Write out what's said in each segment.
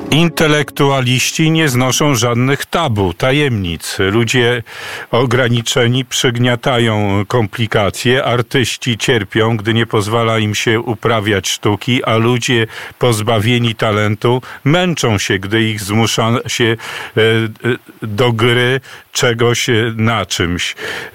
Intelektualiści nie znoszą żadnych tabu, tajemnic. Ludzie ograniczeni przygniatają komplikacje, artyści cierpią, gdy nie pozwala im się uprawiać sztuki, a ludzie pozbawieni talentu męczą się, gdy ich zmusza się do gry czegoś na czymś.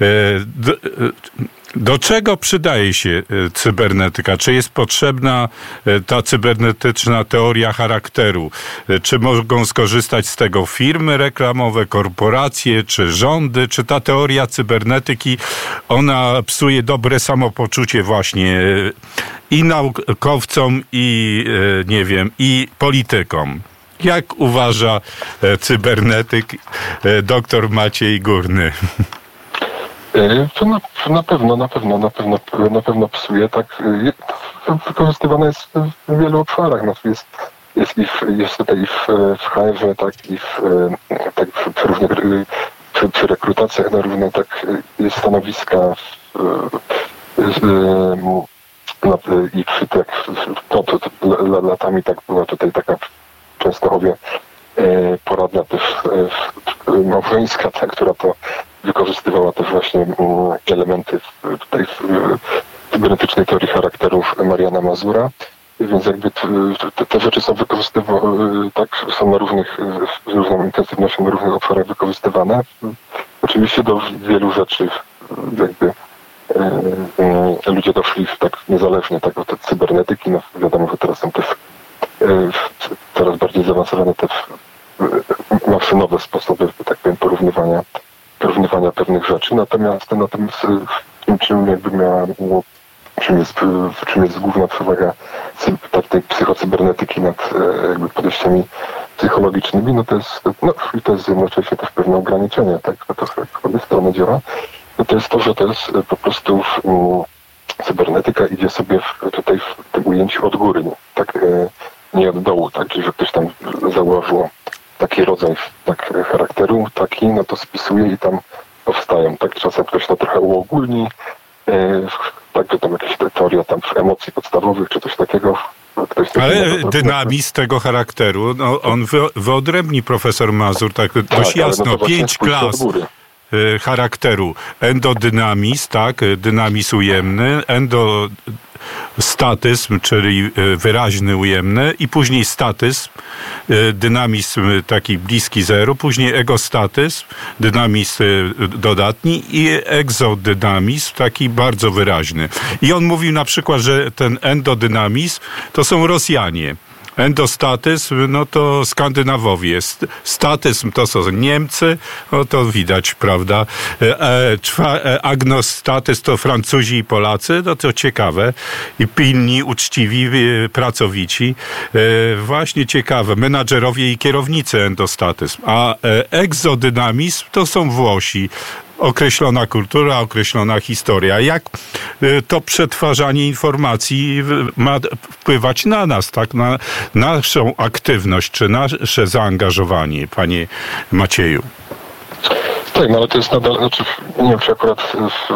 Do czego przydaje się cybernetyka? Czy jest potrzebna ta cybernetyczna teoria charakteru? Czy mogą skorzystać z tego firmy reklamowe, korporacje, czy rządy? Czy ta teoria cybernetyki, ona psuje dobre samopoczucie właśnie i naukowcom, i nie wiem, i politykom? Jak uważa cybernetyk dr Maciej Górny? To na pewno psuje, tak. Wykorzystywane jest w wielu obszarach. No, jest tutaj i w HR, tak, i przy różnych przy rekrutacjach na różne tak stanowiska i przy tak latami tak była tutaj taka w Częstochowie poradnia też małżeńska, ta, która to wykorzystywała też właśnie elementy tej cybernetycznej teorii charakterów Mariana Mazura, więc jakby te rzeczy są wykorzystywane, tak, są z różną intensywnością na różnych obszarach wykorzystywane. Oczywiście do wielu rzeczy jakby ludzie doszli tak niezależnie tak od cybernetyki, no wiadomo, że teraz są też coraz bardziej zaawansowane te maszynowe sposoby, tak powiem, porównywania pewnych rzeczy, natomiast czym jest główna przewaga tej psychocybernetyki nad jakby podejściami psychologicznymi, to jest jednocześnie też pewne ograniczenie, tak, to w obie strony działa. To jest to, że to jest po prostu cybernetyka idzie sobie tutaj w tym ujęciu od góry, tak, nie od dołu, tak, że ktoś tam założył taki rodzaj tak, charakteru, taki, no to spisuje i tam powstają. Tak, czasem ktoś to trochę uogólni, tak, że tam jakaś teoria tam emocji podstawowych, czy coś takiego. Ale dynamizm tego charakteru, no, on wyodrębni profesor Mazur, tak dość jasno, no 5 klas charakteru. Endodynamizm, tak, dynamizm ujemny, endostatyzm, czyli wyraźny, ujemny, i później statyzm, dynamizm taki bliski zeru, później egostatyzm, dynamizm dodatni, i egzodynamizm taki bardzo wyraźny. I on mówił na przykład, że ten endodynamizm to są Rosjanie. Endostatyzm, no to Skandynawowie. Statyzm to są Niemcy, no to widać, prawda. Agnostatyzm to Francuzi i Polacy, no to ciekawe. I pilni, uczciwi, pracowici. Właśnie ciekawe. Menadżerowie i kierownicy endostatyzm. A egzodynamizm to są Włosi. Określona kultura, określona historia. Jak to przetwarzanie informacji ma wpływać na nas, tak? Na naszą aktywność, czy nasze zaangażowanie, panie Macieju? Tak, no ale to jest nadal, znaczy, nie wiem, czy akurat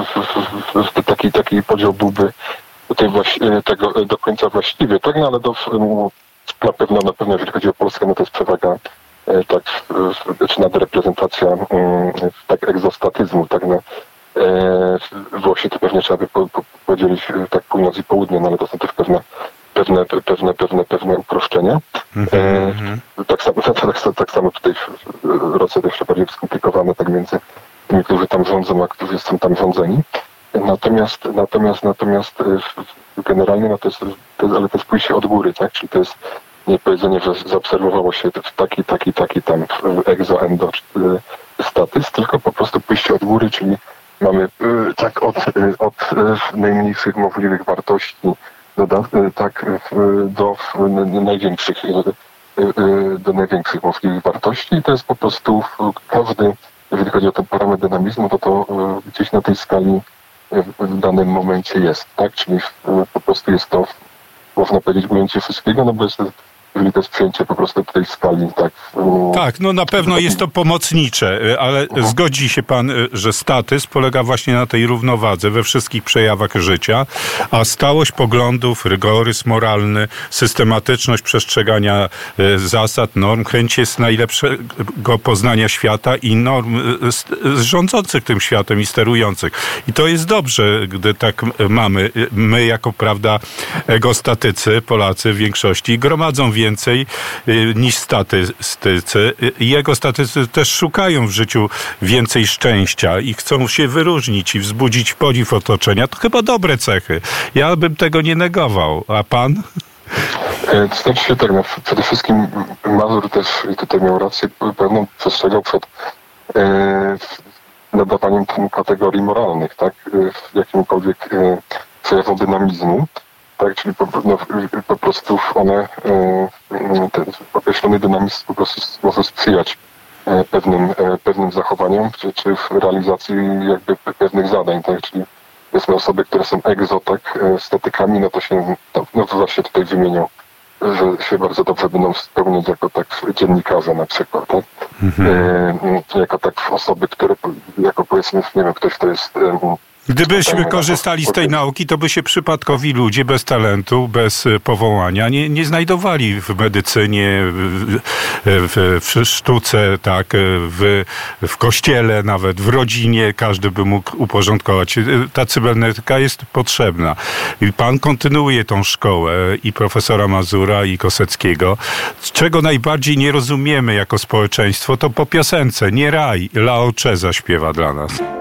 taki podział byłby tutaj tego do końca właściwy, tak? No ale na pewno jeżeli chodzi o Polskę, no to jest przewaga tak, czy nadreprezentacja tak egzostatyzmu, tak, no, Włosi to pewnie trzeba by podzielić tak północ i południe, no ale to są też pewne uproszczenia. Tak samo tutaj w Rosji to jeszcze bardziej skomplikowane, tak między tymi, którzy tam rządzą, a którzy są tam rządzeni. Natomiast generalnie no to jest pójście od góry, tak, czyli to jest nie powiedzenie, że zaobserwowało się taki tam egzo-endo statyzm, tylko po prostu pójście od góry, czyli mamy tak od najmniejszych możliwych wartości do największych możliwych wartości, i to jest po prostu każdy, jeżeli chodzi o ten parametr dynamizmu, to gdzieś na tej skali w danym momencie jest, tak, czyli po prostu jest to, można powiedzieć, ujęcie wszystkiego, no bo jest jeżeli to jest przyjęcie po prostu tej skali, tak. Tak, no na pewno jest to pomocnicze, ale zgodzi się pan, że statyzm polega właśnie na tej równowadze we wszystkich przejawach życia, a stałość poglądów, rygoryzm moralny, systematyczność przestrzegania zasad, norm, chęć jest najlepszego poznania świata i norm rządzących tym światem i sterujących. I to jest dobrze, gdy tak mamy. My jako, prawda, egostatycy, Polacy w większości gromadzą więcej niż statystycy. I egostatycy też szukają w życiu więcej szczęścia i chcą się wyróżnić i wzbudzić podziw otoczenia. To chyba dobre cechy. Ja bym tego nie negował. A pan? To znaczy się tak, no, przede wszystkim Mazur też tutaj miał rację, pewną przestrzegał przed nadawaniem tym kategorii moralnych, tak, w jakimkolwiek przejawu dynamizmu, tak, czyli po prostu one, ten określony dynamizm po prostu może sprzyjać pewnym zachowaniom, czy w realizacji jakby pewnych zadań, tak, czyli powiedzmy osoby, które są statykami, no to się, no to właśnie tutaj wymienią, że się bardzo dobrze będą spełniać jako tak dziennikarze na przykład, tak? Jako tak osoby, które, jako powiedzmy, nie wiem, ktoś, kto jest... Gdybyśmy korzystali z tej nauki, to by się przypadkowi ludzie bez talentu, bez powołania nie znajdowali w medycynie, w sztuce, tak, w kościele, nawet w rodzinie. Każdy by mógł uporządkować. Ta cybernetyka jest potrzebna. I pan kontynuuje tą szkołę i profesora Mazura, i Koseckiego. Czego najbardziej nie rozumiemy jako społeczeństwo, to po piosence "Nie raj" Lao Tse zaśpiewa dla nas.